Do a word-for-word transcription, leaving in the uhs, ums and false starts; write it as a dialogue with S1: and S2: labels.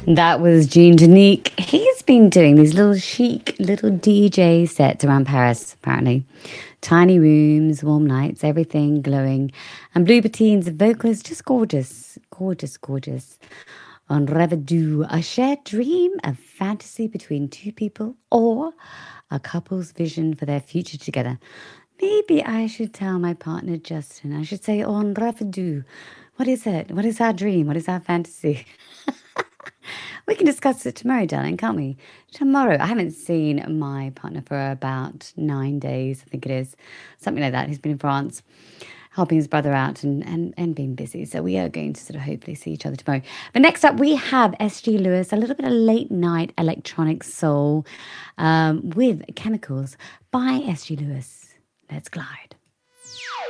S1: That was Gene Danique. He's been doing these little chic little D J sets around Paris, apparently. Tiny rooms, warm nights, everything glowing. And Blue Batine's vocals just gorgeous, gorgeous, gorgeous. On Revedue, a shared dream, a fantasy between two people, or a couple's vision for their future together. Maybe I should tell my partner Justin. I should say, on Revedue. What is it? What is our dream? What is our fantasy? We can discuss it tomorrow, darling, can't we? Tomorrow. I haven't seen my partner for about nine days, I think it is. Something like that. He's been in France helping his brother out and, and, and being busy. So we are going to sort of hopefully see each other tomorrow. But next up, we have S G Lewis, a little bit of late night electronic soul um, with Chemicals by S G Lewis. Let's glide.